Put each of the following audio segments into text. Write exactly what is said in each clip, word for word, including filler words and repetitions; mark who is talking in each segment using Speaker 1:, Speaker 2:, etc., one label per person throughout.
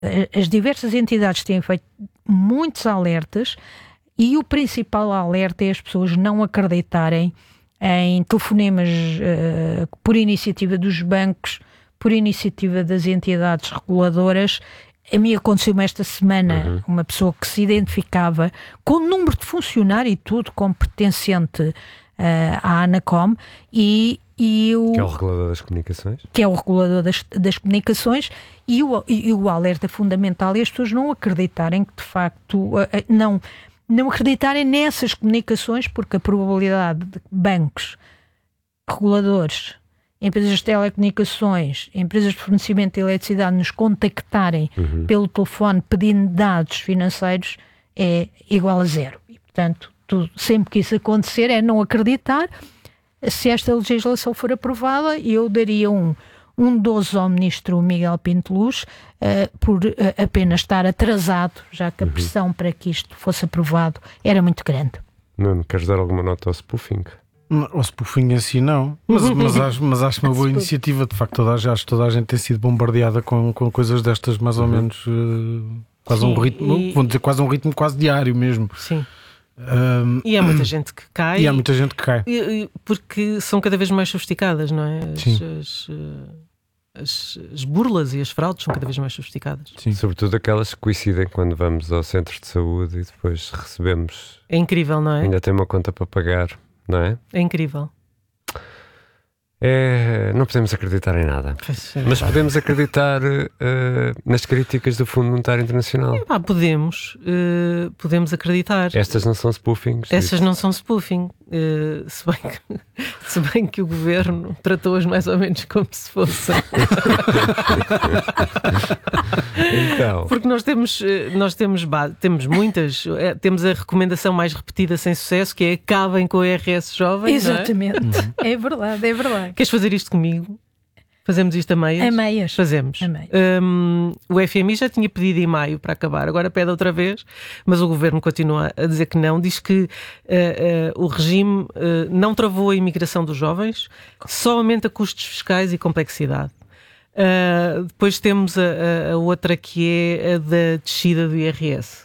Speaker 1: as diversas entidades têm feito muitos alertas e o principal alerta é as pessoas não acreditarem em telefonemas uh, por iniciativa dos bancos, por iniciativa das entidades reguladoras. A mim aconteceu-me esta semana, uhum. uma pessoa que se identificava com o número de funcionário e tudo, como pertencente uh, à Anacom, e, e o...
Speaker 2: Que é o regulador das comunicações.
Speaker 1: Que é o regulador das, das comunicações, e o, e o alerta fundamental é as pessoas não acreditarem que, de facto, uh, não... não acreditarem nessas comunicações, porque a probabilidade de bancos, reguladores, empresas de telecomunicações, empresas de fornecimento de eletricidade nos contactarem uhum. pelo telefone pedindo dados financeiros é igual a zero. E, portanto, tu, sempre que isso acontecer é não acreditar. Se esta legislação for aprovada, eu daria um, um doze ao ministro Miguel Pinto Luz uh, por uh, apenas estar atrasado, já que a
Speaker 2: uhum.
Speaker 1: pressão para que isto fosse aprovado era muito grande.
Speaker 2: Não, queres dar alguma nota ao spoofing?
Speaker 3: O spoofing assim não, mas, mas, acho, mas acho uma boa iniciativa. De facto, toda, acho que toda a gente tem sido bombardeada com, com coisas destas, mais ou uhum. menos uh, quase Sim, um ritmo, e... vou dizer quase um ritmo quase diário mesmo.
Speaker 4: Sim.
Speaker 3: Um,
Speaker 4: e há muita gente que cai.
Speaker 3: E há muita gente que cai.
Speaker 4: Porque são cada vez mais sofisticadas, não é? As,
Speaker 3: Sim.
Speaker 4: As, as, as burlas e as fraudes são cada vez mais sofisticadas.
Speaker 2: Sim. Sobretudo aquelas que coincidem quando vamos ao centro de saúde e depois recebemos.
Speaker 4: É incrível, não é?
Speaker 2: Ainda tem uma conta para pagar. Não é?
Speaker 4: É incrível.
Speaker 2: É, não podemos acreditar em nada.
Speaker 4: É
Speaker 2: mas podemos acreditar uh, nas críticas do Fundo Monetário Internacional.
Speaker 4: É, pá, podemos. Uh, podemos acreditar.
Speaker 2: Estas não são spoofings.
Speaker 4: Estas disso. não são spoofing. Uh, se, bem que, se bem que o governo tratou-as mais ou menos como se fossem.
Speaker 2: Então.
Speaker 4: Porque nós temos, nós temos, temos muitas. Temos a recomendação mais repetida sem sucesso, que é acabem com o I R S jovem.
Speaker 1: Exatamente. É? é verdade, é verdade.
Speaker 4: Queres fazer isto comigo? Fazemos isto a meias?
Speaker 1: A meias.
Speaker 4: Fazemos.
Speaker 1: A meias.
Speaker 4: Um, o F M I já tinha pedido em maio para acabar, agora pede outra vez, mas o governo continua a dizer que não. Diz que uh, uh, o regime uh, não travou a imigração dos jovens, só aumenta custos fiscais e complexidade. Uh, depois temos a, a outra que é a da descida do I R S.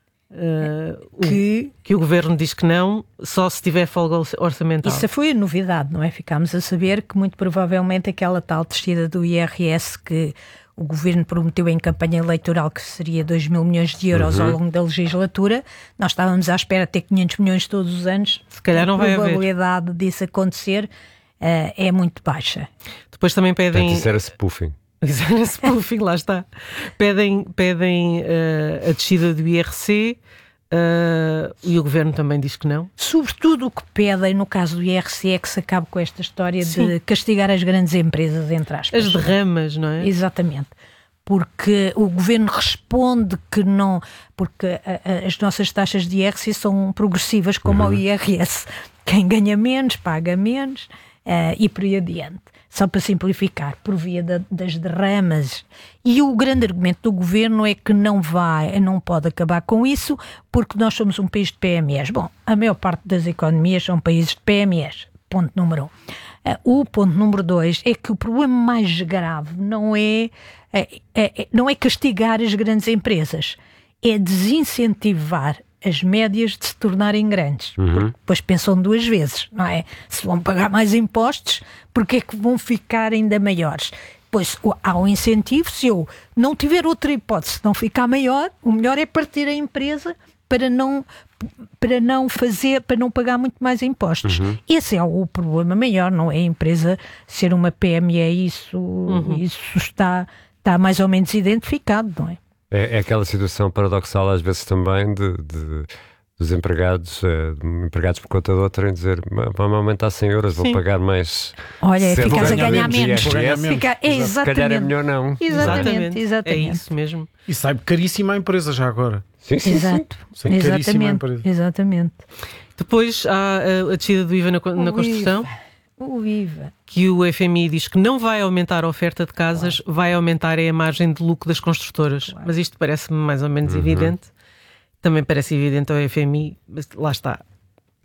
Speaker 4: Uh, que, o, que o governo diz que não, só se tiver folga orçamental.
Speaker 1: Isso foi a novidade, não é? Ficámos a saber que muito provavelmente aquela tal descida do I R S que o governo prometeu em campanha eleitoral, que seria dois mil milhões de euros uhum. ao longo da legislatura, nós estávamos à espera de ter quinhentos milhões todos os anos.
Speaker 4: Se calhar não vai haver.
Speaker 1: A probabilidade disso acontecer uh, é muito baixa.
Speaker 4: Depois também pedem...
Speaker 2: Portanto, isso era spoofing.
Speaker 4: Isso era spoofing, lá está. Pedem, pedem uh, a descida do I R C uh, e o governo também diz que não.
Speaker 1: Sobretudo o que pedem no caso do I R C é que se acabe com esta história Sim. de castigar as grandes empresas, entre aspas.
Speaker 4: As derramas, não é?
Speaker 1: Exatamente. Porque o governo responde que não... Porque a, a, as nossas taxas de I R C são progressivas como uhum. o I R S. Quem ganha menos, paga menos uh, e por aí adiante. Só para simplificar, por via da, das derramas. E o grande argumento do governo é que não vai, não pode acabar com isso, porque nós somos um país de P M Es. Bom, a maior parte das economias são países de P M Es. Ponto número um. Uh, o ponto número dois é que o problema mais grave não é, é, é, não é castigar as grandes empresas, é desincentivar as médias de se tornarem grandes.
Speaker 2: Uhum.
Speaker 1: Porque depois pensam duas vezes, não é? Se vão pagar mais impostos, porque é que vão ficar ainda maiores? Pois há um incentivo, se eu não tiver outra hipótese de não ficar maior, o melhor é partir a empresa para não, para não fazer, para não pagar muito mais impostos. Uhum. Esse é o problema maior, não é a empresa ser uma P M E, isso, uhum. isso está, está mais ou menos identificado, não é?
Speaker 2: É, é aquela situação paradoxal às vezes também de, de, dos empregados, uh, empregados por conta de outra, em dizer vamos aumentar cem euros, Sim. vou pagar mais.
Speaker 1: Olha, ficas a ganhar menos.
Speaker 2: Fica, é,
Speaker 1: exatamente.
Speaker 2: Se calhar é melhor não.
Speaker 1: Exatamente, exatamente.
Speaker 4: É isso mesmo.
Speaker 3: E sai caríssima a empresa já agora.
Speaker 2: Sim, sim,
Speaker 1: Exato.
Speaker 3: Sim.
Speaker 1: Exatamente. Exatamente.
Speaker 4: Depois há a, a descida do I V A na, na construção.
Speaker 1: O I V A.
Speaker 4: Que o F M I diz que não vai aumentar a oferta de casas, claro. vai aumentar a margem de lucro das construtoras. Claro. Mas isto parece-me mais ou menos uhum. evidente. Também parece evidente ao F M I, mas lá está.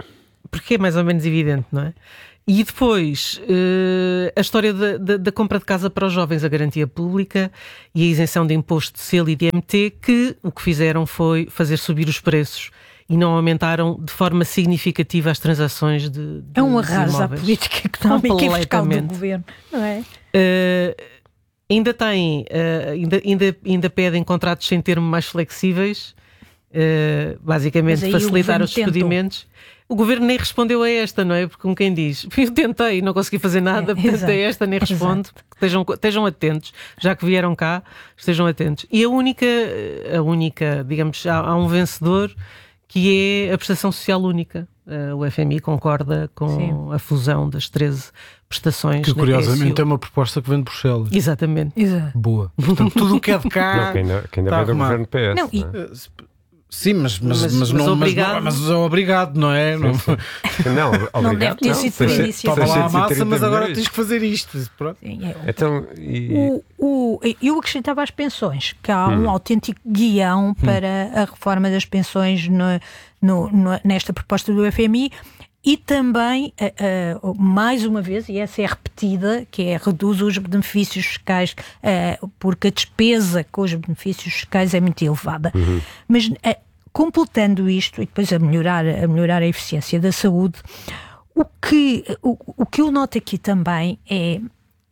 Speaker 4: porque é mais ou menos evidente, não é? E depois, uh, a história da, da, da compra de casa para os jovens, a garantia pública e a isenção de imposto de selo e de I M T, que o que fizeram foi fazer subir os preços e não aumentaram de forma significativa as transações de, de
Speaker 1: É um arraso à política económica e fiscal do governo, não é?
Speaker 4: Uh, ainda tem, uh, ainda, ainda, ainda pedem contratos sem termo mais flexíveis, uh, basicamente facilitar os despedimentos. O governo nem respondeu a esta, não é? Porque como quem diz, eu tentei, não consegui fazer nada,
Speaker 1: é,
Speaker 4: portanto a esta nem responde. Estejam, estejam atentos, já que vieram cá, estejam atentos. E a única, a única, digamos, há, há um vencedor, que é a prestação social única. Uh, o F M I concorda com Sim. a fusão das treze prestações.
Speaker 3: Que curiosamente é uma proposta que vem de Bruxelas.
Speaker 4: Exatamente.
Speaker 1: Exato.
Speaker 3: Boa. Portanto, tudo o que é de cá.
Speaker 2: Não, que ainda, que ainda
Speaker 3: tá
Speaker 2: vem do governo P S.
Speaker 1: Não, e...
Speaker 2: não é?
Speaker 3: Sim, mas, mas,
Speaker 4: mas,
Speaker 3: mas,
Speaker 4: mas,
Speaker 3: não,
Speaker 4: obrigado.
Speaker 3: mas, mas é obrigado, não é?
Speaker 2: Sim, sim. Não, obrigado.
Speaker 1: Não deve ter
Speaker 2: não.
Speaker 1: sido por iniciativa.
Speaker 3: Toma lá a massa, mas agora
Speaker 2: milhões.
Speaker 3: tens que fazer isto. Pronto.
Speaker 1: Sim, é.
Speaker 2: Então, e...
Speaker 1: o, o, eu acrescentava às pensões, que há
Speaker 2: hum.
Speaker 1: um autêntico guião para a reforma das pensões no, no, no, nesta proposta do F M I. E também, uh, uh, mais uma vez, e essa é repetida, que é reduz os benefícios fiscais, uh, porque a despesa com os benefícios fiscais é muito elevada.
Speaker 2: Uhum.
Speaker 1: Mas, uh, completando isto, e depois a melhorar, a melhorar a eficiência da saúde, o que, o, o que eu noto aqui também é...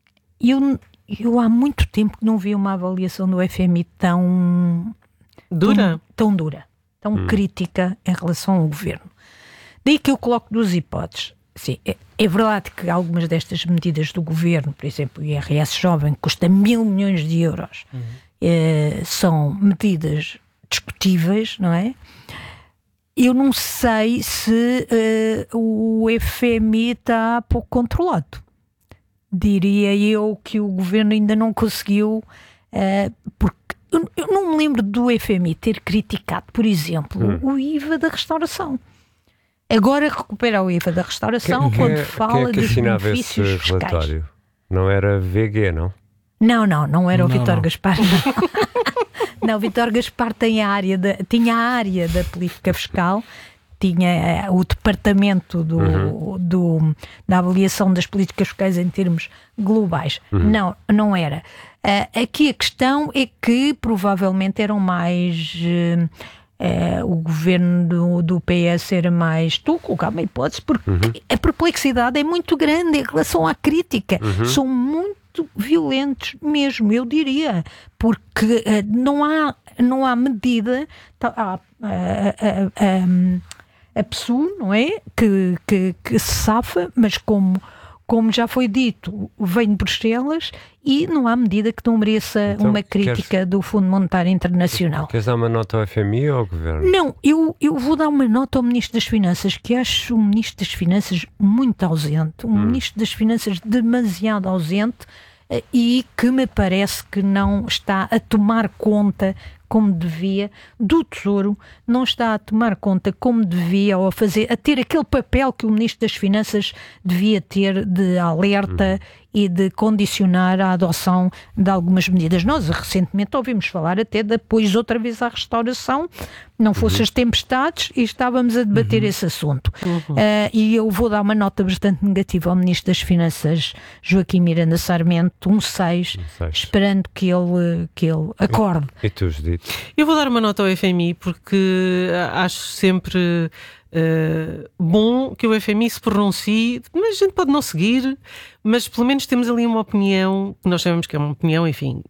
Speaker 1: Eu, eu há muito tempo que não vi uma avaliação do F M I tão...
Speaker 4: Dura?
Speaker 1: Tão, tão dura, tão
Speaker 2: hum.
Speaker 1: crítica em relação ao governo. Daí que eu coloco duas hipóteses. Sim, é, é verdade que algumas destas medidas do governo, por exemplo, o I R S jovem, que custa mil milhões de euros, uhum. eh, são medidas discutíveis, não é? Eu não sei se eh, o F M I está pouco controlado. Diria eu que o governo ainda não conseguiu, eh, porque eu, eu não me lembro do F M I ter criticado, por exemplo, hum. o I V A da restauração. Agora recupera o I V A da restauração
Speaker 2: que,
Speaker 1: quando
Speaker 2: que,
Speaker 1: fala
Speaker 2: que é que
Speaker 1: dos benefícios
Speaker 2: esse
Speaker 1: fiscais.
Speaker 2: Relatório? Não era V G, não?
Speaker 1: Não, não, não era o
Speaker 3: não,
Speaker 1: Vítor
Speaker 3: não.
Speaker 1: Gaspar. Não, o Vítor Gaspar tem a área da, tinha a área da política fiscal, tinha uh, o departamento do, uhum. do, da avaliação das políticas fiscais em termos globais. Uhum. Não, não era. Uh, aqui a questão é que provavelmente eram mais... Uh, Uh, o governo do, do P S era mais... Estou a colocar uma hipótese porque uhum. a perplexidade é muito grande em relação à crítica. Uhum. São muito violentos mesmo, eu diria, porque uh, não, há, não há medida... Tá, há, uh, uh, uh, um, a P S U, não é? Que, que, que se safa, mas como... Como já foi dito, vem de Bruxelas e não há medida que não mereça então, uma crítica queres, do Fundo Monetário Internacional.
Speaker 2: Queres dar uma nota ao F M I ou ao Governo?
Speaker 1: Não, eu, eu vou dar uma nota ao Ministro das Finanças, que acho o Ministro das Finanças muito ausente, um hum. Ministro das Finanças demasiado ausente e que me parece que não está a tomar conta como devia, do Tesouro, não está a tomar conta como devia ou a fazer, a ter aquele papel que o Ministro das Finanças devia ter de alerta uhum. e de condicionar a adoção de algumas medidas. Nós recentemente ouvimos falar até de apoios outra vez à restauração, não fosse uhum. as tempestades, e estávamos a debater uhum. esse assunto. Uhum. Uh, e eu vou dar uma nota bastante negativa ao Ministro das Finanças, Joaquim Miranda Sarmento, um seis, esperando que ele, que ele acorde.
Speaker 2: E, e tu, Judite?
Speaker 4: Eu vou dar uma nota ao F M I porque acho sempre uh, bom que o F M I se pronuncie, mas a gente pode não seguir, mas pelo menos temos ali uma opinião, que nós sabemos que é uma opinião, enfim,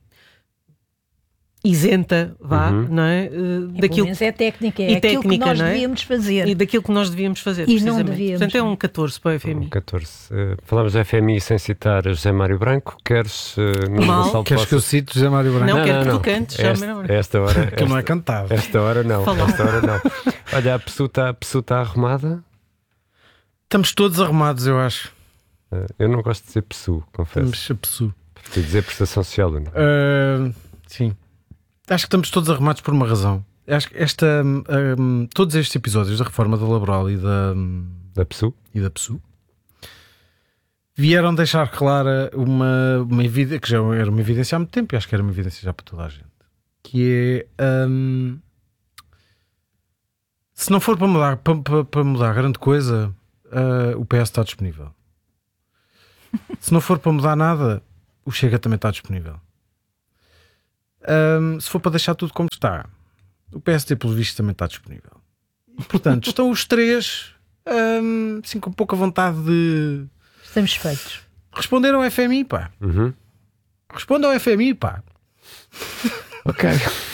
Speaker 4: isenta, vá,
Speaker 1: uhum.
Speaker 4: não é? Uh,
Speaker 1: daquilo que é técnica, é aquilo
Speaker 4: técnica,
Speaker 1: que nós
Speaker 4: é?
Speaker 1: devíamos fazer.
Speaker 4: E daquilo que nós devíamos fazer,
Speaker 1: e não devíamos.
Speaker 4: Portanto, é um catorze para o F M I.
Speaker 2: Um catorze. Uh, falamos do F M I sem citar José Mário Branco. Queres... Uh,
Speaker 4: Mal.
Speaker 3: Queres que eu cite José Mário Branco?
Speaker 4: Não,
Speaker 2: não,
Speaker 4: quero
Speaker 2: não,
Speaker 4: que
Speaker 2: não.
Speaker 4: tu cantes.
Speaker 2: Esta, esta hora...
Speaker 3: Que não é cantado.
Speaker 2: Esta hora não.
Speaker 4: Falar.
Speaker 2: Esta hora não. Olha, a pessoa está tá arrumada?
Speaker 3: Estamos todos arrumados, eu acho.
Speaker 2: Uh, eu não gosto de dizer P S U, confesso.
Speaker 3: Estamos a P S U.
Speaker 2: Prefiro dizer Prestação Social Única.
Speaker 3: Uh, sim. Acho que estamos todos arrumados por uma razão. Acho que esta, um, todos estes episódios da reforma da laboral e da,
Speaker 2: da P S U
Speaker 3: e da P S U vieram deixar clara uma, uma evidência, que já era uma evidência há muito tempo, e acho que era uma evidência já para toda a gente, que é um, se não for para mudar, para, para, para mudar grande coisa, uh, o P S está disponível. Se não for para mudar nada, o Chega também está disponível. Um, se for para deixar tudo como está, o P S D, pelo visto, também está disponível. Portanto, estão os três um, assim, com pouca vontade de...
Speaker 1: Estamos feitos.
Speaker 3: Responder ao F M I, pá.
Speaker 2: Uhum.
Speaker 3: Responda ao F M I, pá.
Speaker 2: Ok.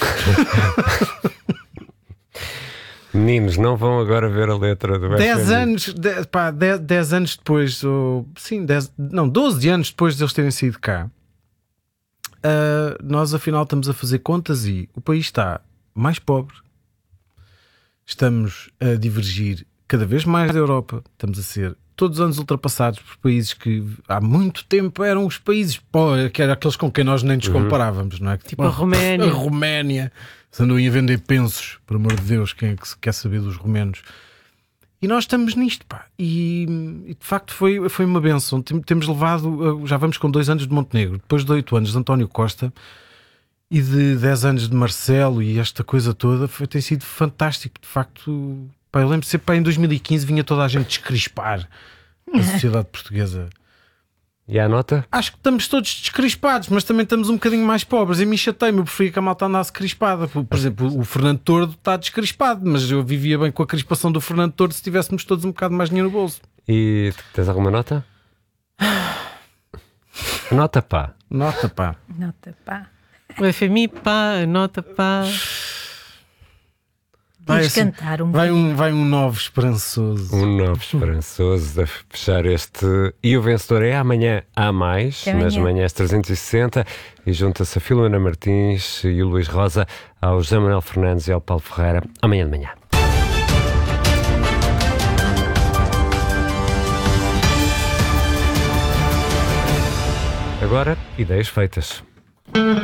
Speaker 2: Meninos, não vão agora ver a letra do
Speaker 3: dez
Speaker 2: F M I.
Speaker 3: anos, dez, pá, dez, dez anos depois, ou, sim, dez, não, doze anos depois de eles terem saído cá, uh, nós afinal estamos a fazer contas e o país está mais pobre, estamos a divergir cada vez mais da Europa, estamos a ser todos os anos ultrapassados por países que há muito tempo eram os países, pô, que eram aqueles com quem nós nem nos comparávamos, não é?
Speaker 4: Tipo a Roménia.
Speaker 3: A Roménia. Se andam a vender pensos, por amor de Deus, quem é que se quer saber dos romenos? E nós estamos nisto, pá. E, e de facto foi, foi uma benção. Temos levado, já vamos com dois anos de Montenegro, depois de oito anos de António Costa e de dez anos de Marcelo e esta coisa toda, foi, tem sido fantástico. De facto, pá, eu lembro de ser, pá, em dois mil e quinze vinha toda a gente descrispar a sociedade portuguesa.
Speaker 2: E a nota?
Speaker 3: Acho que estamos todos descrispados, mas também estamos um bocadinho mais pobres. E me chatei-me, eu preferia que a malta andasse crispada. Por, por exemplo, o Fernando Tordo está descrispado, mas eu vivia bem com a crispação do Fernando Tordo se tivéssemos todos um bocado mais dinheiro no bolso.
Speaker 2: E tens alguma nota? Nota, pá.
Speaker 3: Nota, pá.
Speaker 1: Nota, pá.
Speaker 4: O F M I, pá, nota, pá.
Speaker 3: Vai,
Speaker 1: Tens
Speaker 3: assim,
Speaker 1: cantar um
Speaker 3: vai, um, vai um novo esperançoso.
Speaker 2: Um novo esperançoso a fechar este. E o vencedor é amanhã há mais,
Speaker 1: É amanhã.
Speaker 2: nas manhãs trezentos e sessenta, e junta-se a Filomena Martins e o Luís Rosa ao José Manuel Fernandes e ao Paulo Ferreira amanhã de manhã. Agora, ideias feitas.